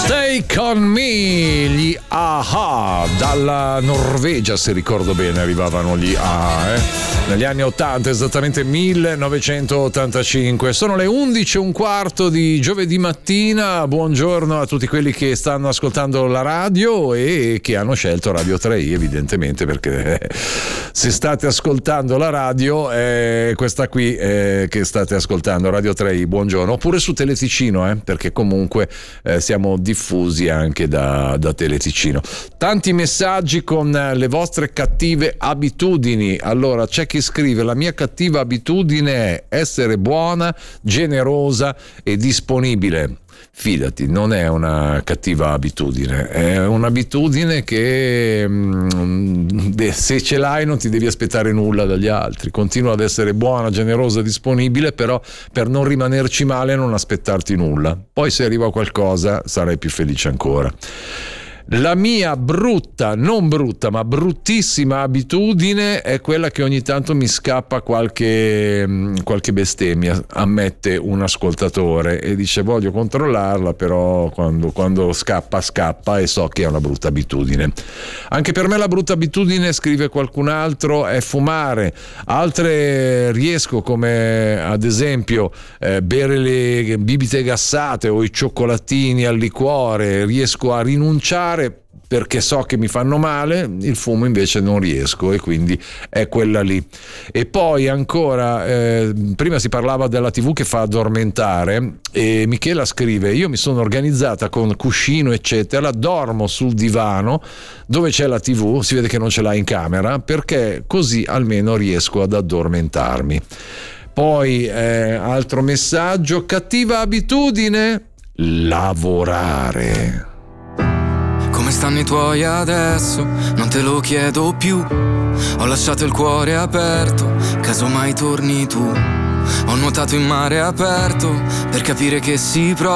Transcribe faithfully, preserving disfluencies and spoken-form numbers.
Take on me, gli A-ha, dalla Norvegia, se ricordo bene, arrivavano gli A-ha, eh? negli anni ottanta, esattamente millenovecentottantacinque. Sono le undici e un quarto di giovedì mattina. Buongiorno a tutti quelli che stanno ascoltando la radio e che hanno scelto Radio tre i, evidentemente, perché eh, se state ascoltando la radio è eh, questa qui eh, che state ascoltando, Radio tre i, buongiorno. Oppure su Teleticino, eh, perché comunque eh, siamo diffusi anche da, da Teleticino. Tanti messaggi con le vostre cattive abitudini. Allora c'è chi scrive: la mia cattiva abitudine è essere buona, generosa e disponibile. Fidati, non è una cattiva abitudine, è un'abitudine che mh, se ce l'hai non ti devi aspettare nulla dagli altri. Continua ad essere buona, generosa, disponibile, però per non rimanerci male non aspettarti nulla. Poi se arriva qualcosa sarai più felice ancora. La mia brutta, non brutta, ma bruttissima abitudine è quella che ogni tanto mi scappa qualche, qualche bestemmia, ammette un ascoltatore e dice voglio controllarla, però quando, quando scappa, scappa, e so che è una brutta abitudine. Anche per me la brutta abitudine, scrive qualcun altro, è fumare. Altre riesco, come ad esempio eh, bere le bibite gassate o i cioccolatini al liquore, riesco a rinunciare perché so che mi fanno male. Il fumo invece non riesco, e quindi è quella lì. E poi ancora eh, prima si parlava della tivù che fa addormentare, e Michela scrive: io mi sono organizzata con cuscino eccetera, dormo sul divano dove c'è la tivù, si vede che non ce l'ha in camera, perché così almeno riesco ad addormentarmi. Poi eh, altro messaggio: cattiva abitudine, lavorare. Come stanno i tuoi adesso? Non te lo chiedo più. Ho lasciato il cuore aperto, caso mai torni tu. Ho nuotato in mare aperto per capire che si prova